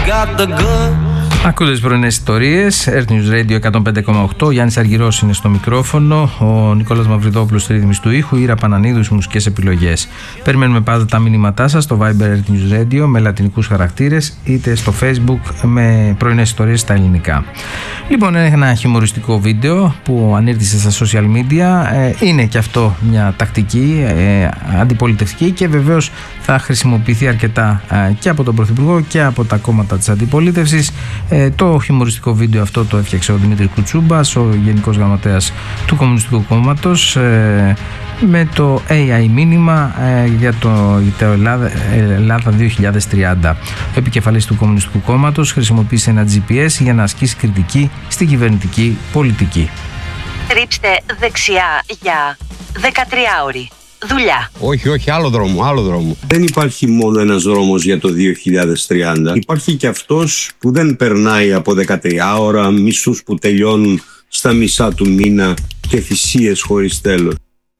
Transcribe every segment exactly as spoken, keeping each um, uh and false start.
Ακούτε τις πρωινές ιστορίες, Earth News Radio εκατόν πέντε κόμμα οκτώ. Ο Γιάννης Αργυρός είναι στο μικρόφωνο, ο Νικόλας Μαυριδόπουλος στη ρύθμιση του ήχου, η Ήρα Πανανίδου στις μουσικές επιλογές. Περιμένουμε πάντα τα μηνύματά σας στο Viber Earth News Radio με λατινικούς χαρακτήρες, είτε στο Facebook με πρωινές ιστορίες στα ελληνικά. Λοιπόν, ένα χιουμοριστικό βίντεο που ανήρτησε στα social media. Ε, είναι και αυτό μια τακτική ε, αντιπολιτευτική και βεβαίως θα χρησιμοποιηθεί αρκετά ε, και από τον Πρωθυπουργό και από τα κόμματα της αντιπολίτευσης. Ε, το χιουμοριστικό βίντεο αυτό το έφτιαξε ο Δημήτρης Κουτσούμπας, ο Γενικός Γραμματέας του Κομμουνιστικού Κόμματος, ε, με το έι άι μήνυμα ε, για το, για το Ελλάδα, Ελλάδα δύο χιλιάδες τριάντα. Ο επικεφαλής του Κομμουνιστικού Κόμματος χρησιμοποίησε ένα τζι πι ες για να ασκήσει κριτική στην κυβερνητική πολιτική. Στρίψτε δεξιά για δεκατρία ώρη. Δουλειά. Όχι, όχι, άλλο δρόμο, άλλο δρόμο. Δεν υπάρχει μόνο ένας δρόμος για το δύο χιλιάδες τριάντα. Υπάρχει και αυτός που δεν περνάει από δεκατρία ώρα, μισούς που τελειώνουν στα μισά του μήνα και θυσίες χωρίς τέλος.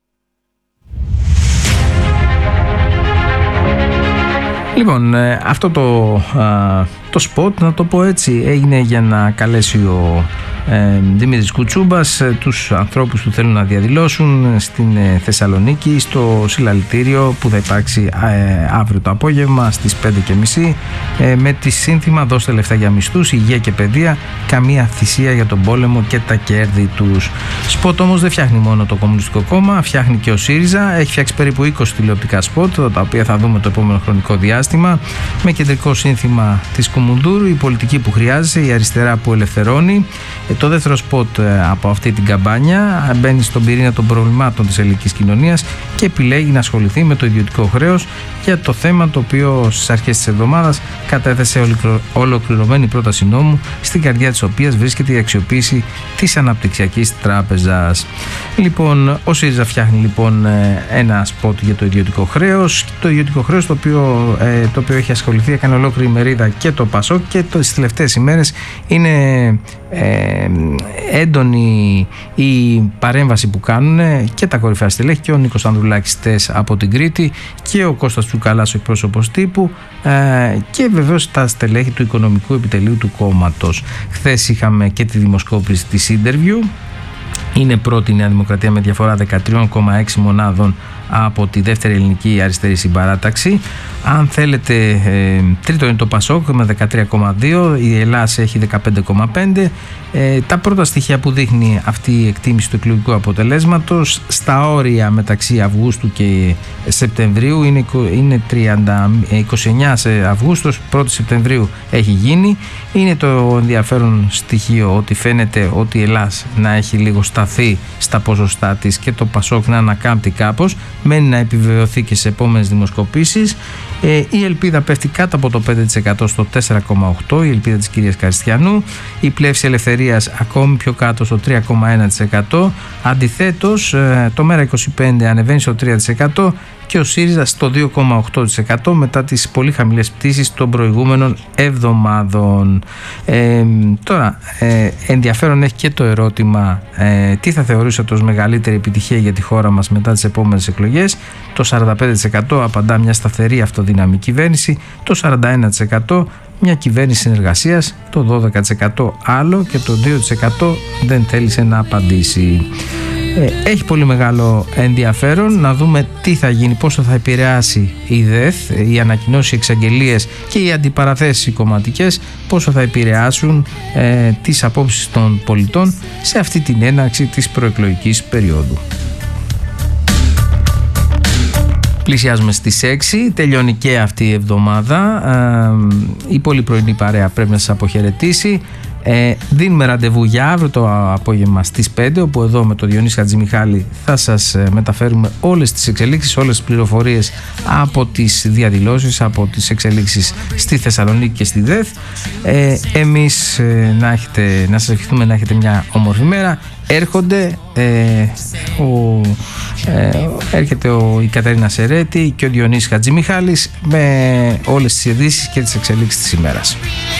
Λοιπόν, αυτό το, το σποτ, να το πω έτσι, έγινε για να καλέσει ο ε, Δημήτρης Κουτσούμπας τους ανθρώπους που θέλουν να διαδηλώσουν στην ε, Θεσσαλονίκη στο συλλαλητήριο που θα υπάρξει ε, αύριο το απόγευμα στις πέντε και μισή ε, με τη σύνθημα «Δώστε λεφτά για μισθούς, υγεία και παιδεία, καμία θυσία για τον πόλεμο και τα κέρδη τους». Σποτ όμως δεν φτιάχνει μόνο το Κομμουνιστικό Κόμμα, φτιάχνει και ο ΣΥΡΙΖΑ. Έχει φτιάξει περίπου είκοσι τηλεοπτικά σποτ, τα οποία θα δούμε το επόμενο χρονικό διάστημα, με κεντρικό σύνθημα της Κουμουνδούρου, η πολιτική που χρειάζεσαι, η αριστερά που ελευθερώνει. Το δεύτερο σποτ από αυτή την καμπάνια μπαίνει στον πυρήνα των προβλημάτων της ελληνικής κοινωνίας και επιλέγει να ασχοληθεί με το ιδιωτικό χρέος, για το θέμα το οποίο στις αρχές της εβδομάδας κατέθεσε ολοκληρωμένη πρόταση νόμου, στην καρδιά της οποίας βρίσκεται η αξιοποίηση της Αναπτυξιακής Τράπεζας. Λοιπόν, ο ΣΥΡΙΖΑ φτιάχνει λοιπόν ένα σποτ για το ιδιωτικό χρέος. Το ιδιωτικό χρέος το οποίο, το οποίο έχει ασχοληθεί, έκανε ολόκληρη μερίδα και το ΠΑΣΟΚ, και το, στις τελευταίες ημέρες είναι ε, έντονη η παρέμβαση που κάνουν και τα κορυφαία στελέχη, και ο Νίκος Ανδρουλάκης Τες από την Κρήτη και ο Κώστας Τσουκαλάς, ο εκπρόσωπος τύπου, ε, και βεβαίως τα στελέχη του οικονομικού επιτελείου του κόμματος. Χθες είχαμε και τη δημοσκόπηση της Interview. Είναι πρώτη η Νέα Δημοκρατία με διαφορά δεκατρία κόμμα έξι μονάδων από τη δεύτερη ελληνική αριστερή συμπαράταξη. Αν θέλετε, ε, τρίτο είναι το ΠΑΣΟΚ με δεκατρία κόμμα δύο, η Ελλάς έχει δεκαπέντε κόμμα πέντε. Ε, τα πρώτα στοιχεία που δείχνει αυτή η εκτίμηση του εκλογικού αποτελέσματος στα όρια μεταξύ Αυγούστου και Σεπτεμβρίου είναι, είναι τριάντα, είκοσι εννέα σε Αυγούστου, πρώτη Σεπτεμβρίου έχει γίνει. Είναι το ενδιαφέρον στοιχείο ότι φαίνεται ότι η Ελλάς να έχει λίγο σταθεί στα ποσοστά της και το ΠΑΣΟΚ να ανακάμπτει κάπως. Μένει να επιβεβαιωθεί και σε επόμενες δημοσκοπήσεις. Ε, η ελπίδα πέφτει κάτω από το πέντε τοις εκατό στο τέσσερα κόμμα οκτώ τοις εκατό, η ελπίδα της κυρίας Καριστιανού. Η πλεύση ελευθερίας ακόμη πιο κάτω στο τρία κόμμα ένα τοις εκατό. Αντιθέτως, ε, το ΜΕΡΑ είκοσι πέντε ανεβαίνει στο τρία τοις εκατό και ο ΣΥΡΙΖΑ στο δύο κόμμα οκτώ τοις εκατό μετά τις πολύ χαμηλές πτήσεις των προηγούμενων εβδομάδων. Ε, τώρα, ε, ενδιαφέρον έχει και το ερώτημα ε, τι θα θεωρούσατε ως μεγαλύτερη επιτυχία για τη χώρα μας μετά τις επόμενες εκλογές. Το σαράντα πέντε τοις εκατό απαντά μια σταθερή αυτοδύναμη κυβέρνηση, το σαράντα ένα τοις εκατό μια κυβέρνηση συνεργασίας, το δώδεκα τοις εκατό άλλο και το δύο τοις εκατό δεν θέλησε να απαντήσει. Έχει πολύ μεγάλο ενδιαφέρον να δούμε τι θα γίνει, πόσο θα επηρεάσει η ΔΕΘ, οι ανακοινώσεις, οι εξαγγελίες και οι αντιπαραθέσεις οι κομματικές, πόσο θα επηρεάσουν ε, τις απόψεις των πολιτών σε αυτή την έναρξη της προεκλογικής περίοδου. Πλησιάζουμε στις έξι, τελειώνει και αυτή η εβδομάδα. Ε, η πολύ πρωινή παρέα πρέπει να σας αποχαιρετήσει. Ε, δίνουμε ραντεβού για αύριο το απόγευμα στις πέντε, όπου εδώ με τον Διονύση Χατζημιχάλη θα σας μεταφέρουμε όλες τις εξελίξεις, όλες τις πληροφορίες από τις διαδηλώσεις, από τις εξελίξεις στη Θεσσαλονίκη και στη ΔΕΘ. Ε, εμείς ε, να, έχετε, να σας ευχηθούμε να έχετε μια όμορφη μέρα. Έρχονται ε, ο, ε, έρχεται ο, η Κατερίνα Σερέτη και ο Διονύσης Χατζημιχάλης με όλες τις ειδήσεις και τις εξελίξεις της ημέρας.